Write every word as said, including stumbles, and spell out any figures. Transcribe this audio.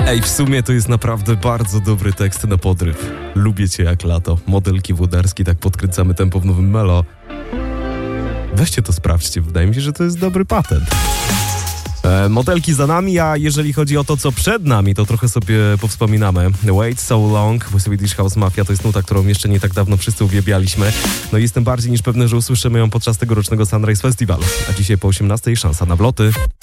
Ej, w sumie to jest naprawdę bardzo dobry tekst na podryw. Lubię cię jak lato. Modelki Włodarski, tak podkręcamy tempo w nowym Melo. Weźcie to sprawdźcie, wydaje mi się, że to jest dobry patent. E, modelki za nami, a jeżeli chodzi o to, co przed nami, to trochę sobie powspominamy. Wait So Long, Swedish House Mafia, to jest nuta, którą jeszcze nie tak dawno wszyscy uwielbialiśmy. No i jestem bardziej niż pewny, że usłyszymy ją podczas tegorocznego Sunrise Festival. A dzisiaj po osiemnastej szansa na wloty.